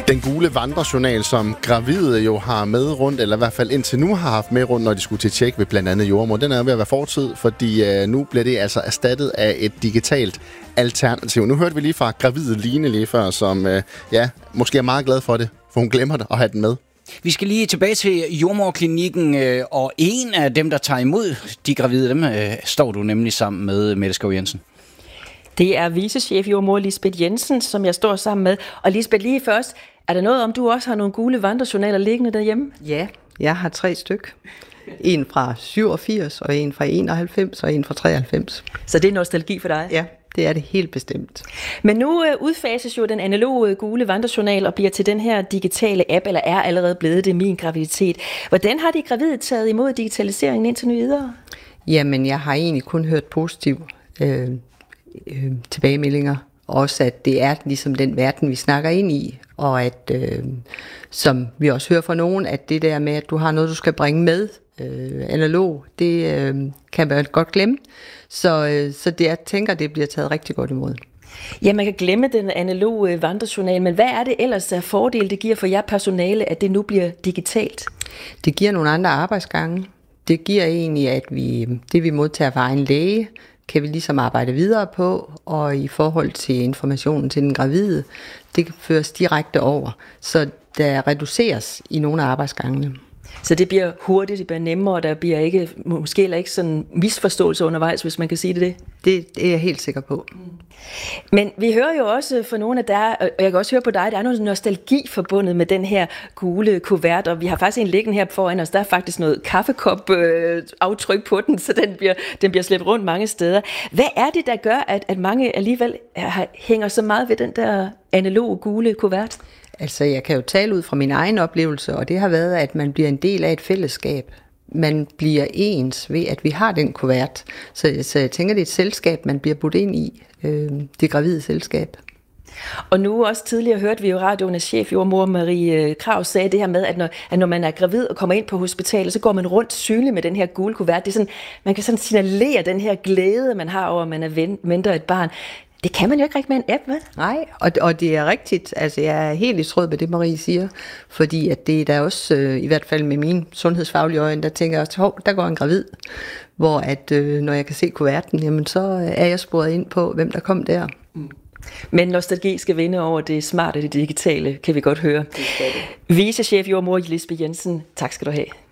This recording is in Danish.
Den gule vandrejournal, som gravide jo har med rundt, eller i hvert fald indtil nu har haft med rundt, når de skulle til tjek ved blandt andet jordemor, den er ved at være fortid, fordi nu bliver det altså erstattet af et digitalt alternativ. Nu hørte vi lige fra gravide Line lige før, som måske er meget glad for det, for hun glemmer det at have den med. Vi skal lige tilbage til Jordemoderklinikken, og en af dem, der tager imod de gravide, dem står du nemlig sammen med Mette Skov Jensen. Det er vicechef jordemor Lisbeth Jensen, som jeg står sammen med. Og Lisbeth, lige først, er der noget om, du også har nogle gule vandrejournaler liggende derhjemme? Ja, jeg har 3 styk. En fra 87, og en fra 91, og en fra 93. Så det er nostalgi for dig? Ja, det er det helt bestemt. Men nu udfases jo den analoge gule vandrejournal og bliver til den her digitale app, eller er allerede blevet det, Min Graviditet. Hvordan har de gravide taget imod digitaliseringen indtil videre? Jamen, jeg har egentlig kun hørt positive tilbagemeldinger. Også at det er ligesom den verden, vi snakker ind i, og at, som vi også hører fra nogen, at det der med, at du har noget, du skal bringe med, analog, det kan man godt glemme. Så det, jeg tænker, det bliver taget rigtig godt imod. Ja, man kan glemme den analoge vandrejournal, men hvad er det ellers af fordele, det giver for jer personale, at det nu bliver digitalt? Det giver nogle andre arbejdsgange. Det giver egentlig, at det vi modtager fra egen læge, kan vi ligesom arbejde videre på, og i forhold til informationen til den gravide, det føres direkte over, så der reduceres i nogle af arbejdsgangene. Så det bliver hurtigt, det bliver nemmere, og der bliver ikke, måske heller ikke sådan misforståelse undervejs, hvis man kan sige det. Det er jeg helt sikker på. Men vi hører jo også fra nogle af der, og jeg kan også høre på dig, der er noget nostalgi forbundet med den her gule kuvert, og vi har faktisk en liggende her foran os, der er faktisk noget kaffekop-aftryk på den, så den bliver slæbt rundt mange steder. Hvad er det, der gør, at mange alligevel hænger så meget ved den der analoge gule kuvert? Altså, jeg kan jo tale ud fra min egen oplevelse, og det har været, at man bliver en del af et fællesskab. Man bliver ens ved, at vi har den kuvert. Så jeg tænker, det er et selskab, man bliver budt ind i. Det gravide selskab. Og nu også tidligere hørte vi jo radioen af chefjordemor Marie Kraus sagde det her med, at når man er gravid og kommer ind på hospitalet, så går man rundt synlig med den her gule kuvert. Det er sådan, man kan sådan signalere den her glæde, man har over, at man venter et barn. Det kan man jo ikke rigtig med en app, vel? Nej, og det er rigtigt. Altså, jeg er helt i tråd med det, Marie siger. Fordi at det er der også, i hvert fald med mine sundhedsfaglige øjne, der tænker jeg også, der går en gravid. Hvor at, når jeg kan se kuverten, jamen, så er jeg sporet ind på, hvem der kom der. Men nostalgi skal vinde over det smarte, det digitale, kan vi godt høre. Vicechef jordemor Lisbeth Jensen, tak skal du have.